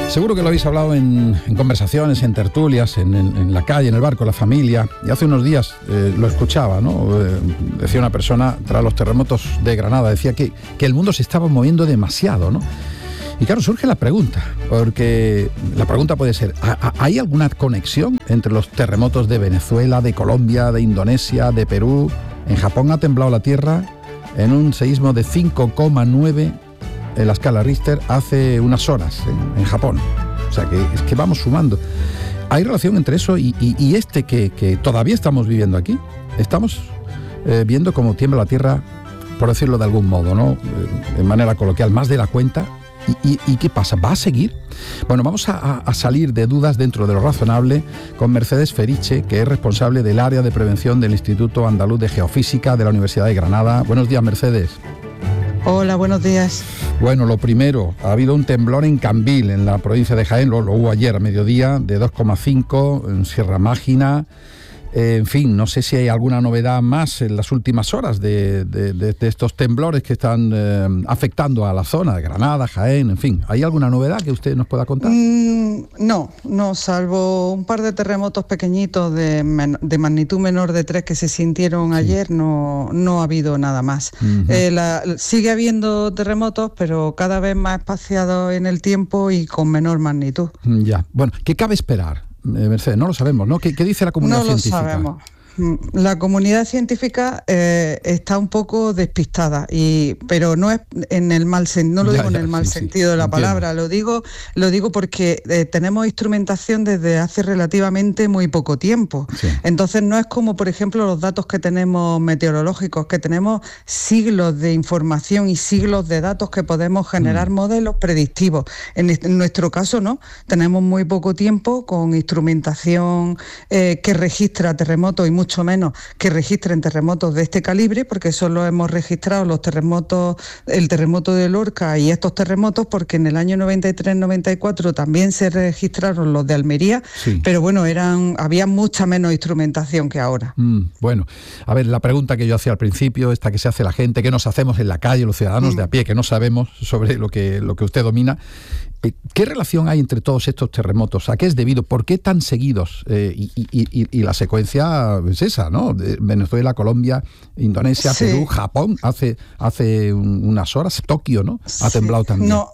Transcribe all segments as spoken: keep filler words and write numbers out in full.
Seguro que lo habéis hablado en, en conversaciones, en tertulias, en, en, en la calle, en el bar con la familia. Y hace unos días eh, lo escuchaba, ¿no? Eh, decía una persona tras los terremotos de Granada, decía que, que el mundo se estaba moviendo demasiado, ¿no? Y claro, surge la pregunta, porque la pregunta puede ser, ¿hay alguna conexión entre los terremotos de Venezuela, de Colombia, de Indonesia, de Perú? En Japón ha temblado la tierra en un seísmo de cinco coma nueve en la escala Richter hace unas horas en, en Japón. O sea que es que vamos sumando. ¿Hay relación entre eso y, y, y este que, que todavía estamos viviendo aquí? Estamos eh, viendo cómo tiembla la tierra, por decirlo de algún modo, ¿no? Eh, de manera coloquial, más de la cuenta. ¿Y, y, y qué pasa? ¿Va a seguir? Bueno, vamos a, a salir de dudas dentro de lo razonable con Mercedes Feriche, que es responsable del área de prevención del Instituto Andaluz de Geofísica de la Universidad de Granada. Buenos días, Mercedes. Hola, buenos días. Bueno, lo primero, ha habido un temblor en Cambil, en la provincia de Jaén, lo, lo hubo ayer a mediodía, de dos coma cinco, en Sierra Mágina. Eh, en fin, no sé si hay alguna novedad más en las últimas horas de, de, de, de estos temblores que están eh, afectando a la zona de Granada, Jaén, en fin. ¿Hay alguna novedad que usted nos pueda contar? Mm, no, no, salvo un par de terremotos pequeñitos de, men- de magnitud menor de tres que se sintieron sí. ayer, no, no ha habido nada más. Uh-huh. Eh, la, sigue habiendo terremotos, pero cada vez más espaciados en el tiempo y con menor magnitud. Ya, bueno, ¿qué cabe esperar? Mercedes, no lo sabemos, ¿no? ¿Qué, qué dice la comunidad científica? No lo sabemos. La comunidad científica eh, está un poco despistada, y, pero no es en el mal sen- no lo ya, digo ya, en el mal sí, sentido sí, de la entiendo. palabra, lo digo, lo digo porque eh, tenemos instrumentación desde hace relativamente muy poco tiempo. Sí. Entonces no es como, por ejemplo, los datos que tenemos meteorológicos, que tenemos siglos de información y siglos de datos que podemos generar mm. modelos predictivos. En, en nuestro caso no, tenemos muy poco tiempo con instrumentación eh, que registra terremotos y mucho menos que registren terremotos de este calibre, porque solo hemos registrado los terremotos, el terremoto de Lorca y estos terremotos, porque en el año noventa y tres noventa y cuatro también se registraron los de Almería, sí. pero bueno, eran había mucha menos instrumentación que ahora. Mm, bueno, a ver, la pregunta que yo hacía al principio, esta que se hace la gente, ¿qué nos hacemos en la calle, los ciudadanos mm. de a pie, que no sabemos sobre lo que, lo que usted domina? ¿Qué relación hay entre todos estos terremotos? ¿A qué es debido? ¿Por qué tan seguidos? Eh, y, y, y, y la secuencia es esa, ¿no? De Venezuela, Colombia, Indonesia, sí. Perú, Japón, hace, hace un, unas horas, Tokio, ¿no? Ha sí. temblado también. No.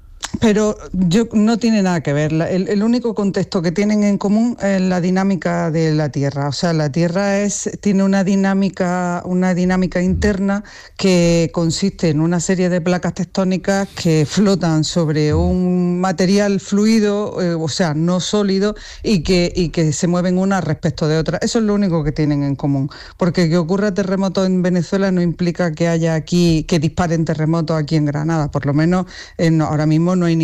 Pero yo, no tiene nada que ver. El, el único contexto que tienen en común es la dinámica de la Tierra. O sea, la Tierra es, tiene una dinámica, una dinámica interna que consiste en una serie de placas tectónicas que flotan sobre un material fluido, eh, o sea, no sólido, y que, y que se mueven unas respecto de otras. Eso es lo único que tienen en común. Porque que ocurra terremotos en Venezuela no implica que haya aquí, que disparen terremotos aquí en Granada. Por lo menos eh, no, ahora mismo no no hay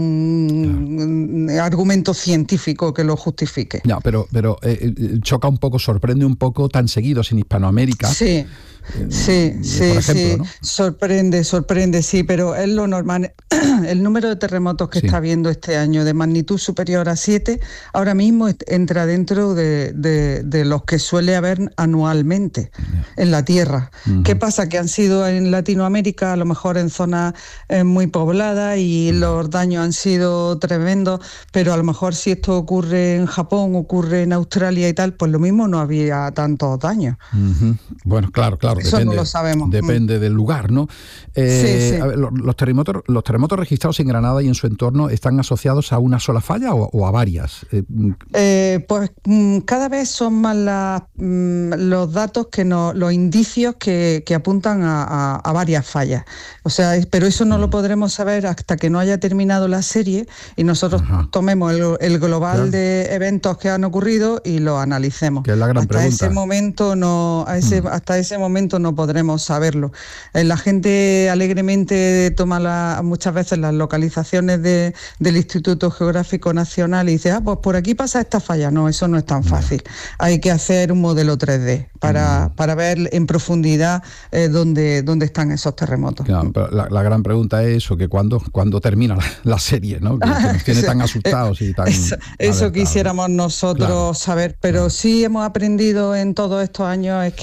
ningún claro. argumento científico que lo justifique. Ya, pero, pero eh, choca un poco, sorprende un poco tan seguidos en Hispanoamérica. Sí. Sí, sí, por ejemplo, sí, ¿no? sorprende, sorprende, sí, pero es lo normal. El número de terremotos que sí. está habiendo este año de magnitud superior a siete, ahora mismo entra dentro de, de, de los que suele haber anualmente en la Tierra. Uh-huh. ¿Qué pasa? Que han sido en Latinoamérica, a lo mejor en zonas eh, muy pobladas, y uh-huh. los daños han sido tremendos, pero a lo mejor si esto ocurre en Japón, ocurre en Australia y tal, pues lo mismo no había tantos daños. Uh-huh. Bueno, claro, claro. Eso depende, no lo sabemos. Depende mm. del lugar, ¿no? Eh, sí, sí. A ver, los, los, terremotos, los terremotos registrados en Granada y en su entorno, ¿están asociados a una sola falla o, o a varias? Eh, eh, pues cada vez son más la, los datos, que no, los indicios que, que apuntan a, a, a varias fallas. O sea, pero eso no mm. lo podremos saber hasta que no haya terminado la serie y nosotros Ajá. tomemos el, el global claro. de eventos que han ocurrido y lo analicemos. Que es la gran hasta pregunta. ese momento no, a ese, mm. hasta ese momento no podremos saberlo. Eh, la gente alegremente toma la, muchas veces las localizaciones de, del Instituto Geográfico Nacional y dice, ah, pues por aquí pasa esta falla. No, eso no es tan fácil. Hay que hacer un modelo tres D para, mm. para ver en profundidad eh, dónde, dónde están esos terremotos. Claro, pero la, la gran pregunta es eso, que cuándo, cuándo termina la, la serie, ¿no? Que, que nos tiene tan asustados y tan... Eso, eso quisiéramos nosotros claro. saber, pero claro. sí hemos aprendido en todos estos años es que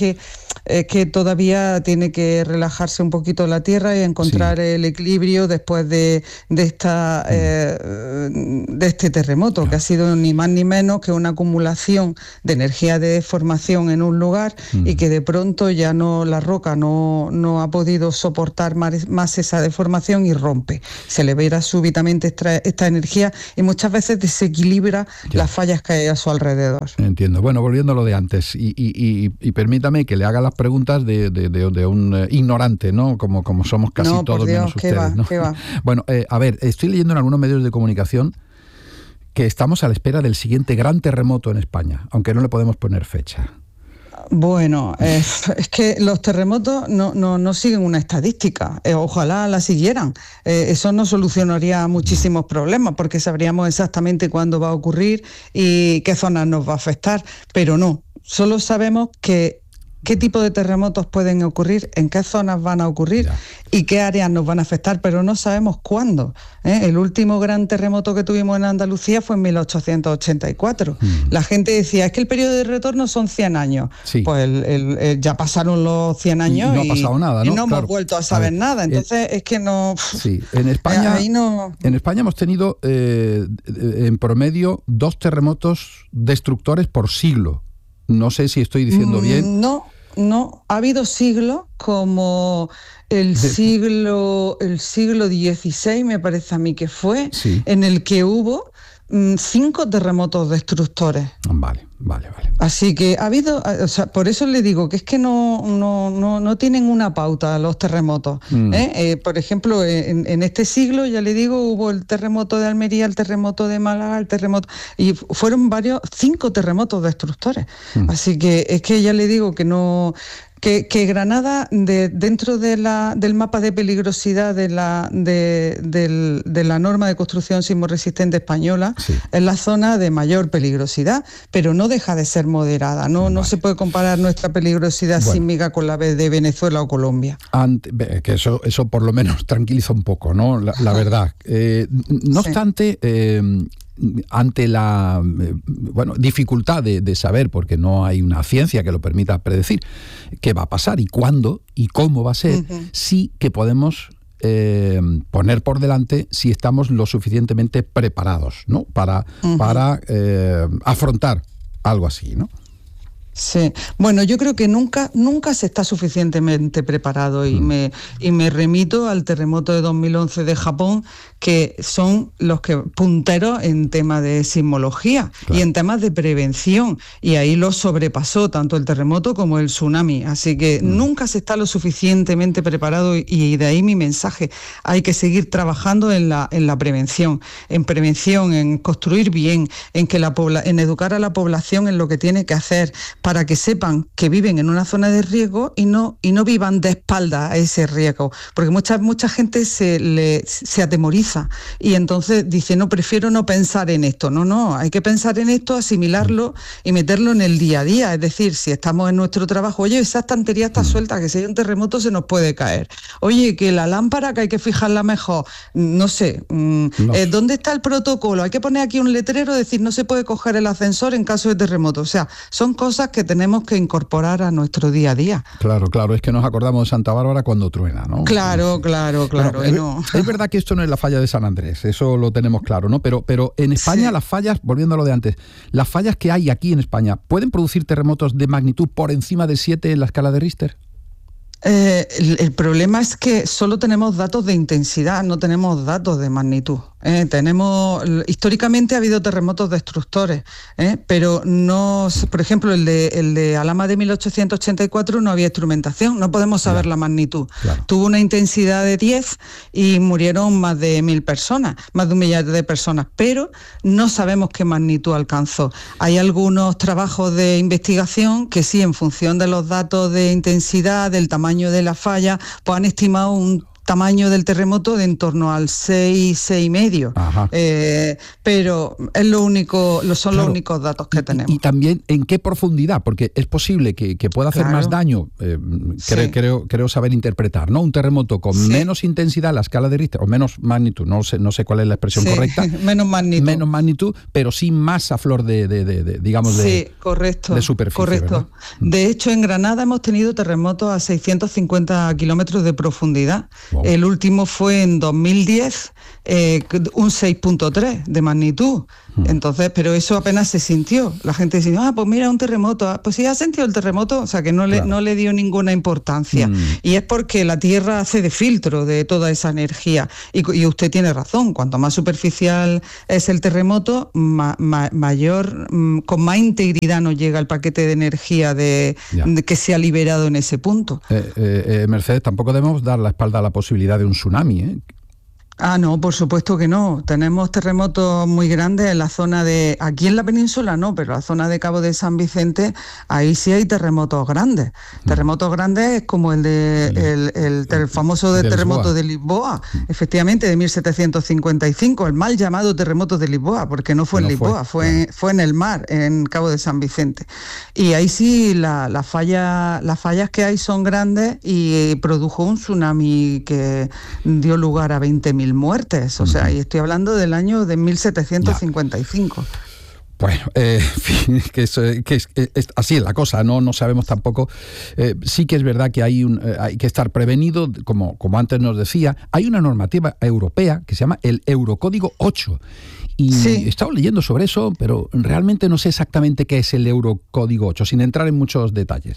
es que todavía tiene que relajarse un poquito la Tierra y encontrar sí. el equilibrio después de, de, esta, mm. eh, de este terremoto, claro. que ha sido ni más ni menos que una acumulación de energía de deformación en un lugar mm. y que de pronto ya no la roca no, no ha podido soportar más, más esa deformación y rompe. Se libera súbitamente esta, esta energía y muchas veces desequilibra ya. las fallas que hay a su alrededor. Entiendo. Bueno, volviendo a lo de antes, y, y, y, y permítame que le haga las preguntas de, de, de, de un uh, ignorante, ¿no? Como, como somos casi no, todos por Dios, menos ¿qué ustedes, va, ¿no? ¿qué va? Bueno, eh, a ver, estoy leyendo en algunos medios de comunicación que estamos a la espera del siguiente gran terremoto en España, aunque no le podemos poner fecha. Bueno, eh, es que los terremotos no, no, no siguen una estadística, eh, ojalá la siguieran, eh, eso nos solucionaría muchísimos problemas porque sabríamos exactamente cuándo va a ocurrir y qué zonas nos va a afectar, pero no, solo sabemos que qué tipo de terremotos pueden ocurrir, en qué zonas van a ocurrir ya. y qué áreas nos van a afectar, pero no sabemos cuándo. ¿eh? El último gran terremoto que tuvimos en Andalucía fue en mil ochocientos ochenta y cuatro. Mm. La gente decía, es que el periodo de retorno son cien años. Sí. Pues el, el, el, ya pasaron los cien años y no, ha pasado nada, ¿no? y no claro. hemos vuelto a saber a ver, nada. Entonces eh, es que no... Sí, en España, ahí no... en España hemos tenido eh, en promedio dos terremotos destructores por siglo. No sé si estoy diciendo bien. No, no. Ha habido siglos como el siglo el siglo dieciséis, me parece a mí que fue, sí. en el que hubo mm, cinco terremotos destructores. Vale, vale, vale. Así que ha habido, o sea, por eso le digo que es que no, no, no, no tienen una pauta los terremotos. Mm. ¿eh? Eh, por ejemplo, en, en este siglo, ya le digo, hubo el terremoto de Almería, el terremoto de Málaga, el terremoto... Y fueron varios, cinco terremotos destructores. Mm. Así que es que ya le digo que no... Que, que Granada, de, dentro de la, del mapa de peligrosidad de la, de, de, de la norma de construcción sismorresistente española, sí. es la zona de mayor peligrosidad, pero no deja de ser moderada. No, vale. no se puede comparar nuestra peligrosidad bueno. sísmica con la de Venezuela o Colombia. Ante, que eso, eso por lo menos tranquiliza un poco, ¿no? La, la verdad. Eh, no sí. obstante... Eh, ante la eh, bueno, dificultad de, de saber, porque no hay una ciencia que lo permita predecir qué va a pasar y cuándo y cómo va a ser, uh-huh. sí que podemos eh, poner por delante si estamos lo suficientemente preparados, ¿no? Para, uh-huh. para eh, afrontar algo así, ¿no? Sí, bueno, yo creo que nunca, nunca se está suficientemente preparado y, mm. me, y me remito al terremoto de dos mil once de Japón, que son los que punteros en temas de sismología claro. y en temas de prevención, y ahí lo sobrepasó tanto el terremoto como el tsunami, así que mm. nunca se está lo suficientemente preparado y, y de ahí mi mensaje, hay que seguir trabajando en la, en la prevención, en prevención, en construir bien, en, que la pobla, en educar a la población en lo que tiene que hacer, para que sepan que viven en una zona de riesgo y no, y no vivan de espaldas a ese riesgo, porque mucha, mucha gente se, le, se atemoriza y entonces dice, no, prefiero no pensar en esto. No, no, hay que pensar en esto, asimilarlo y meterlo en el día a día, es decir, si estamos en nuestro trabajo, oye, esa estantería está suelta, que si hay un terremoto se nos puede caer, oye, que la lámpara que hay que fijarla mejor, no sé, no. Eh, ¿dónde está el protocolo? Hay que poner aquí un letrero, decir, no se puede coger el ascensor en caso de terremoto, o sea, son cosas que tenemos que incorporar a nuestro día a día. Claro, claro, es que nos acordamos de Santa Bárbara cuando truena, ¿no? Claro, claro, claro. Bueno, no. Es verdad que esto no es la falla de San Andrés, eso lo tenemos claro, ¿no? Pero, pero en España sí. las fallas, volviendo a lo de antes, las fallas que hay aquí en España, ¿pueden producir terremotos de magnitud por encima de siete en la escala de Richter? Eh, el, el problema es que solo tenemos datos de intensidad, no tenemos datos de magnitud. Eh, tenemos históricamente ha habido terremotos destructores, eh, pero no, por ejemplo, el de el de Alhama de mil ochocientos ochenta y cuatro no había instrumentación, no podemos saber claro. la magnitud. Claro. Tuvo una intensidad de diez y murieron más de mil personas, más de un millar de personas, pero no sabemos qué magnitud alcanzó. Hay algunos trabajos de investigación que sí, en función de los datos de intensidad, del tamaño de la falla, pues han estimado un tamaño del terremoto de en torno al seis, seis y medio. Eh, pero es lo único, lo son claro. los únicos datos que y, tenemos. Y también en qué profundidad, porque es posible que, que pueda hacer claro. más daño, eh, sí. creo, creo, creo saber interpretar, ¿no? Un terremoto con sí. menos intensidad, la escala de Richter, o menos magnitud, no sé, no sé cuál es la expresión sí. correcta. menos magnitud. Menos magnitud, pero sí más a flor de, de, de, de digamos, de, sí, correcto, de superficie. Correcto. ¿verdad? De hecho, en Granada hemos tenido terremotos a seiscientos cincuenta kilómetros de profundidad. Wow. El último fue en dos mil diez, eh, un seis punto tres de magnitud. Entonces, pero eso apenas se sintió. La gente dice, ah, pues mira, un terremoto. Ah, pues sí, ha sentido el terremoto, o sea, que no le, claro. no le dio ninguna importancia. Mm. Y es porque la Tierra hace de filtro de toda esa energía. Y, y usted tiene razón, cuanto más superficial es el terremoto, ma, ma, mayor, m, con más integridad nos llega el paquete de energía de, de que se ha liberado en ese punto. Eh, eh, eh, Mercedes, tampoco debemos dar la espalda a la posibilidad de un tsunami, ¿eh? Ah, no, por supuesto que no. Tenemos terremotos muy grandes en la zona de... Aquí en la península no, pero la zona de Cabo de San Vicente, ahí sí hay terremotos grandes. Mm. Terremotos grandes como el de el, el, el, el famoso de terremoto de Lisboa, mm. efectivamente, de mil setecientos cincuenta y cinco, el mal llamado terremoto de Lisboa, porque no fue no en Lisboa, fue, fue, no. fue en el mar, en Cabo de San Vicente. Y ahí sí la, la falla, las fallas que hay son grandes y produjo un tsunami que dio lugar a veinte mil muertes, o sea, y estoy hablando del año de mil setecientos cincuenta y cinco. Ya. Bueno, eh, que, es, que es, es, así es la cosa, no, no sabemos tampoco. Eh, sí que es verdad que hay, un, eh, hay que estar prevenido, como, como antes nos decía. Hay una normativa europea que se llama el Eurocódigo ocho. Y sí. he estado leyendo sobre eso, pero realmente no sé exactamente qué es el Eurocódigo ocho, sin entrar en muchos detalles.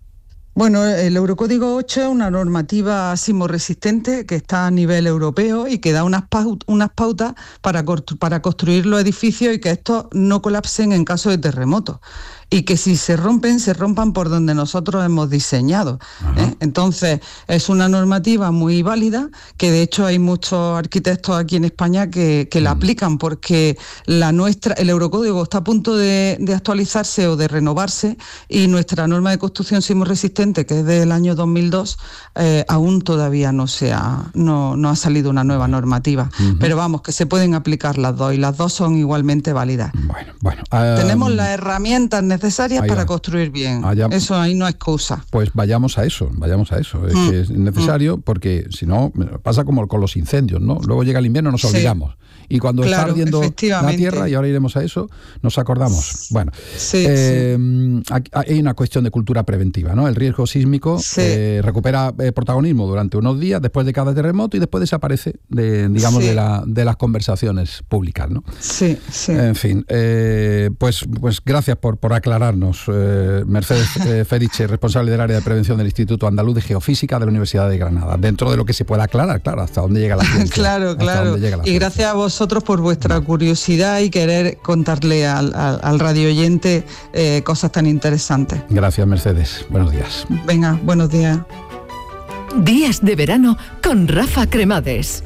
Bueno, el Eurocódigo ocho es una normativa sismorresistente que está a nivel europeo y que da unas, paut- unas pautas para, constru- para construir los edificios y que estos no colapsen en caso de terremotos. Y que si se rompen, se rompan por donde nosotros hemos diseñado. ¿eh? Entonces, es una normativa muy válida, que de hecho hay muchos arquitectos aquí en España que, que la aplican, porque la nuestra, el Eurocódigo está a punto de, de actualizarse o de renovarse, y nuestra norma de construcción sismorresistente, que es del año dos mil dos, eh, aún todavía no, se ha, no, no ha salido una nueva normativa. Uh-huh. Pero vamos, que se pueden aplicar las dos, y las dos son igualmente válidas. Bueno, bueno. Um... Tenemos las herramientas necesarias necesarias para construir bien. Allá, eso ahí no hay excusa. Pues vayamos a eso, vayamos a eso. Es, mm. que es necesario, mm. porque si no, pasa como con los incendios, ¿no? Luego llega el invierno, nos sí. olvidamos. Y cuando claro, está ardiendo la tierra, y ahora iremos a eso, nos acordamos. Bueno, sí, eh, sí. hay una cuestión de cultura preventiva, ¿no? El riesgo sísmico sí. eh, recupera eh, protagonismo durante unos días después de cada terremoto y después desaparece de, digamos, sí. de, la, de las conversaciones públicas, ¿no? Sí, sí. En fin, eh, pues, pues gracias por, por aclararnos. Eh, Mercedes eh, Feriche, responsable del área de prevención del Instituto Andaluz de Geofísica de la Universidad de Granada. Dentro de lo que se pueda aclarar, claro, hasta dónde llega la ciencia. Claro, claro. Y gracias a vos Vosotros por vuestra curiosidad y querer contarle al, al, al radio oyente eh, cosas tan interesantes. Gracias, Mercedes. Buenos días. Venga, buenos días. Días de verano con Rafa Cremades.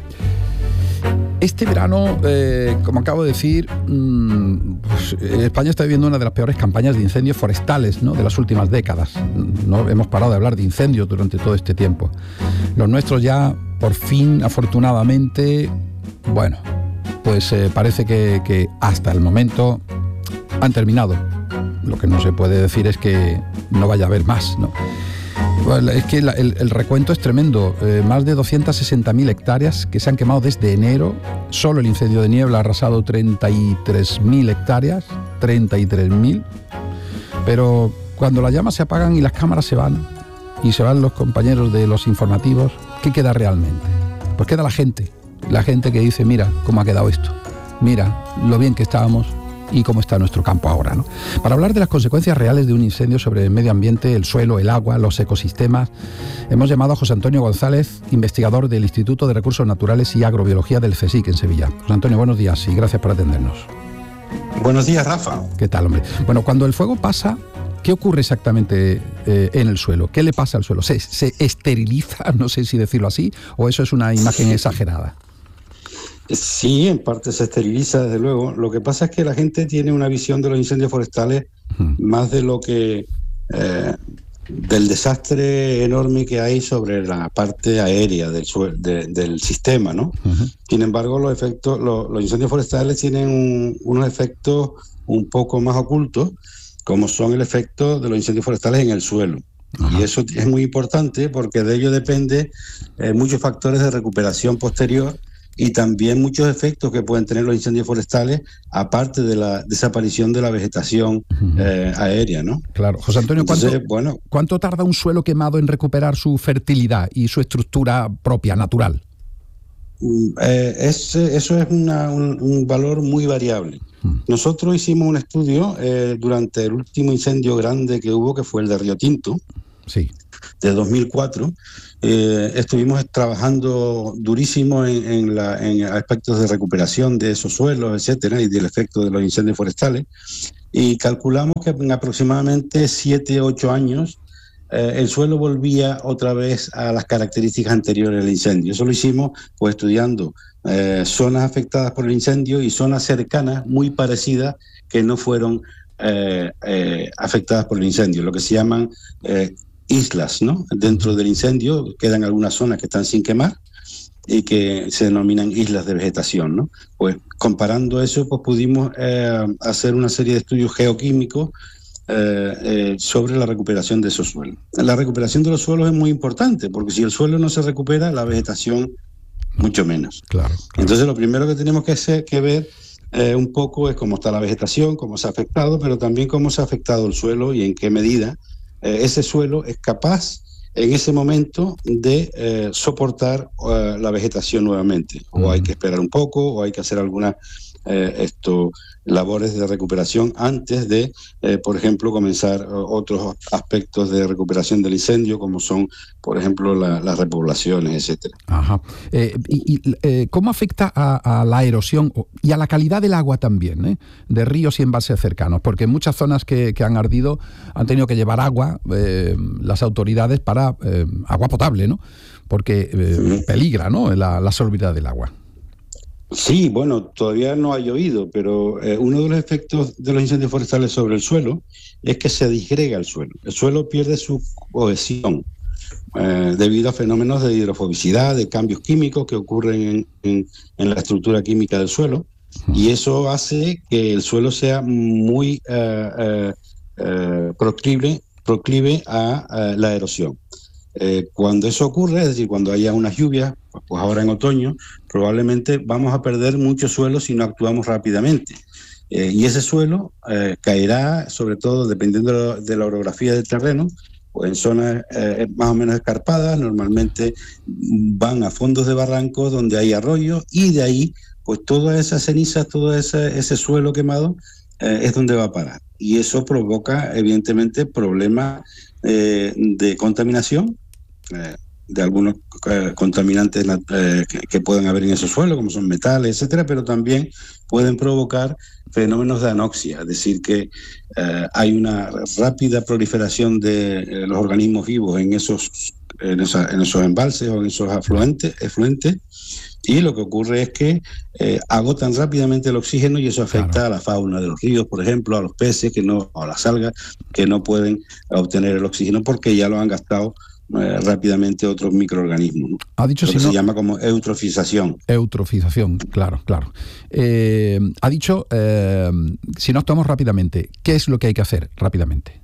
Este verano, eh, como acabo de decir, mmm, pues, España está viviendo una de las peores campañas de incendios forestales, ¿no?, de las últimas décadas. No hemos parado de hablar de incendios durante todo este tiempo. Los nuestros ya, por fin, afortunadamente, bueno, pues eh, parece que, que hasta el momento han terminado. Lo que no se puede decir es que no vaya a haber más, ¿no? Bueno, es que la, el, el recuento es tremendo. Eh, más de doscientas sesenta mil hectáreas que se han quemado desde enero. Solo el incendio de niebla ha arrasado treinta y tres mil hectáreas. treinta y tres mil. Pero cuando las llamas se apagan y las cámaras se van, y se van los compañeros de los informativos, ¿qué queda realmente? Pues queda la gente. La gente que dice, mira cómo ha quedado esto. Mira lo bien que estábamos y cómo está nuestro campo ahora, ¿no? Para hablar de las consecuencias reales de un incendio sobre el medio ambiente, el suelo, el agua, los ecosistemas, hemos llamado a José Antonio González, investigador del Instituto de Recursos Naturales y Agrobiología del CSIC en Sevilla. José Antonio, buenos días y gracias por atendernos. Buenos días, Rafa. ¿Qué tal, hombre? Bueno, cuando el fuego pasa, ¿qué ocurre exactamente eh, en el suelo? ¿Qué le pasa al suelo? ¿Se, se esteriliza? No sé si decirlo así, o eso es una imagen exagerada. Sí, en parte se esteriliza, desde luego. Lo que pasa es que la gente tiene una visión de los incendios forestales uh-huh. más de lo que eh, del desastre enorme que hay sobre la parte aérea del, de, del sistema, ¿no? Uh-huh. Sin embargo, los efectos, los, los incendios forestales tienen un, unos efectos un poco más ocultos, como son el efecto de los incendios forestales en el suelo. Uh-huh. Y eso es muy importante porque de ello depende eh, muchos factores de recuperación posterior y también muchos efectos que pueden tener los incendios forestales, aparte de la desaparición de la vegetación uh-huh. eh, aérea, ¿no? Claro. José Antonio, ¿cuánto, Entonces, bueno, ¿cuánto tarda un suelo quemado en recuperar su fertilidad y su estructura propia, natural? Eh, es, eso es una, un, un valor muy variable. Uh-huh. Nosotros hicimos un estudio eh, durante el último incendio grande que hubo, que fue el de Río Tinto, sí. de dos mil cuatro. Eh, estuvimos trabajando durísimo en, en, la, en aspectos de recuperación de esos suelos, etcétera, y del efecto de los incendios forestales, y calculamos que en aproximadamente siete, ocho años eh, el suelo volvía otra vez a las características anteriores del incendio. Eso lo hicimos pues estudiando eh, zonas afectadas por el incendio y zonas cercanas muy parecidas que no fueron eh, eh, afectadas por el incendio, lo que se llaman eh, islas, ¿no? Dentro del incendio quedan algunas zonas que están sin quemar y que se denominan islas de vegetación, ¿no? Pues comparando eso, pues pudimos eh, hacer una serie de estudios geoquímicos eh, eh, sobre la recuperación de esos suelos. La recuperación de los suelos es muy importante, porque si el suelo no se recupera, la vegetación mucho menos. Claro, claro. Entonces lo primero que tenemos que hacer, que ver eh, un poco es cómo está la vegetación, cómo se ha afectado, pero también cómo se ha afectado el suelo y en qué medida ese suelo es capaz en ese momento de eh, soportar uh, la vegetación nuevamente. O hay que esperar un poco, o hay que hacer algunas eh, esto, labores de recuperación antes de, eh, por ejemplo, comenzar uh, otros aspectos de recuperación del incendio, como son, por ejemplo, la, las repoblaciones, etcétera. Ajá. Eh, y, y eh, ¿Cómo afecta a, a la erosión y a la calidad del agua también, eh, de ríos y embalses cercanos? Porque en muchas zonas que, que han ardido han tenido que llevar agua eh, las autoridades para eh, agua potable, ¿no? Porque eh, sí. peligra, ¿no?, la, la solubilidad del agua. Sí, bueno, todavía no ha llovido, pero eh, uno de los efectos de los incendios forestales sobre el suelo es que se disgrega el suelo. El suelo pierde su cohesión eh, debido a fenómenos de hidrofobicidad, de cambios químicos que ocurren en, en, en la estructura química del suelo, y eso hace que el suelo sea muy eh, eh, eh, proclive, proclive a, a la erosión. Eh, cuando eso ocurre, es decir, cuando haya unas lluvias, pues ahora en otoño, probablemente vamos a perder mucho suelo si no actuamos rápidamente. Eh, y ese suelo eh, caerá, sobre todo dependiendo de la, de la orografía del terreno, pues en zonas eh, más o menos escarpadas, normalmente van a fondos de barrancos donde hay arroyos, y de ahí, pues todas esas cenizas, todo ese, ese suelo quemado eh, es donde va a parar. Y eso provoca, evidentemente, problemas eh, de contaminación, Eh, de algunos eh, contaminantes eh, que, que pueden haber en esos suelos, como son metales, etcétera, pero también pueden provocar fenómenos de anoxia, es decir, que eh, hay una rápida proliferación de eh, los organismos vivos en esos, en, esa, en esos embalses o en esos afluentes, efluentes, y lo que ocurre es que eh, agotan rápidamente el oxígeno y eso afecta claro. a la fauna de los ríos, por ejemplo, a los peces que no, o a las algas que no pueden obtener el oxígeno porque ya lo han gastado Eh, rápidamente otros microorganismos, ¿no? Ha dicho lo si que no, se llama como eutrofización. Eutrofización, claro, claro. Eh, ha dicho, eh, si no actuamos rápidamente, ¿qué es lo que hay que hacer rápidamente?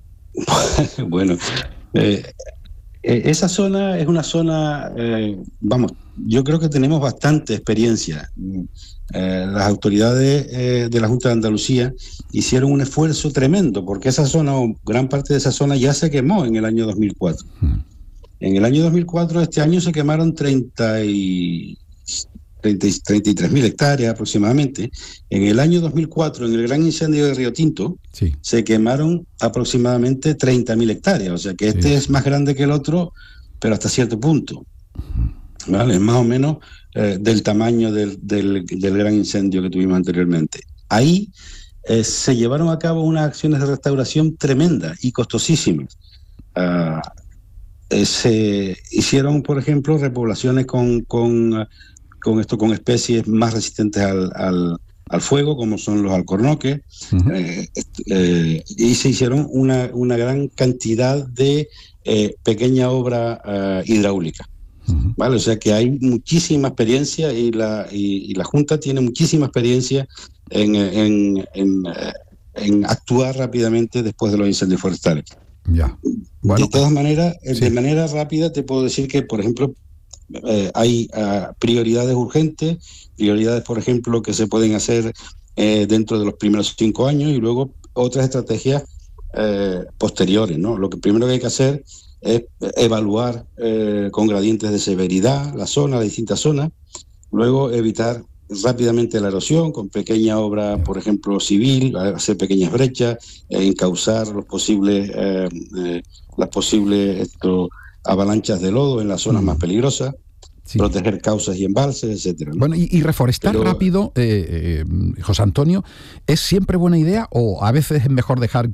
Bueno, eh, eh, esa zona es una zona, eh, vamos, yo creo que tenemos bastante experiencia. Eh, las autoridades eh, de la Junta de Andalucía hicieron un esfuerzo tremendo porque esa zona, o gran parte de esa zona, ya se quemó en el año dos mil cuatro. Hmm. En el año dos mil cuatro, este año, se quemaron treinta y, treinta, treinta y tres mil hectáreas aproximadamente. En el año dos mil cuatro, en el gran incendio de Río Tinto, sí. se quemaron aproximadamente treinta mil hectáreas. O sea que este sí. es más grande que el otro, pero hasta cierto punto. ¿Vale? Es más o menos eh, del tamaño del, del, del gran incendio que tuvimos anteriormente. Ahí eh, se llevaron a cabo unas acciones de restauración tremendas y costosísimas. Uh, eh, se hicieron, por ejemplo, repoblaciones con, con, con, esto, con especies más resistentes al, al, al fuego, como son los alcornoques, uh-huh. eh, eh, y se hicieron una, una gran cantidad de eh, pequeña obra eh, hidráulica. Uh-huh. ¿Vale? O sea que hay muchísima experiencia y la, y, y la Junta tiene muchísima experiencia en, en, en, en actuar rápidamente después de los incendios forestales. Ya. Bueno, de todas maneras, sí. de manera rápida te puedo decir que, por ejemplo, eh, hay uh, prioridades urgentes, prioridades, por ejemplo, que se pueden hacer eh, dentro de los primeros cinco años y luego otras estrategias eh, posteriores, ¿no? Lo que primero que hay que hacer es evaluar eh, con gradientes de severidad la zona, las distintas zonas, luego evitar rápidamente la erosión con pequeña obra, por ejemplo, civil, hacer pequeñas brechas, eh, encauzar los posibles, eh, eh, las posibles esto, avalanchas de lodo en las zonas mm. más peligrosas, sí. proteger cauces y embalses, etcétera, ¿no? Bueno, y, y reforestar Pero, rápido, eh, eh, José Antonio, ¿es siempre buena idea o a veces es mejor dejar